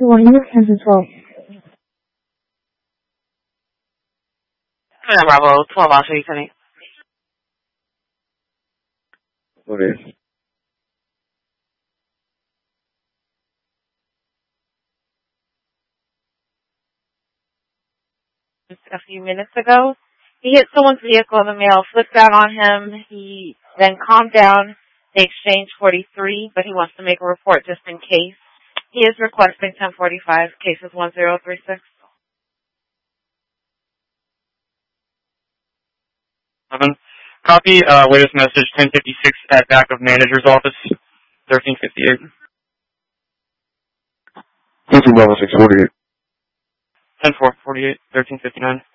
Unit 10-12. Bravo, 12 Oscar, you coming? What is? Just a few minutes ago, he hit someone's vehicle in the mail, flipped out on him. He then calmed down. They exchanged 43, but he wants to make a report just in case. He is requesting 1045, cases 1036. 7. Copy, latest message 1056 at back of manager's office, 1358. 15 Bravo 648. 10-4, 48, 1359.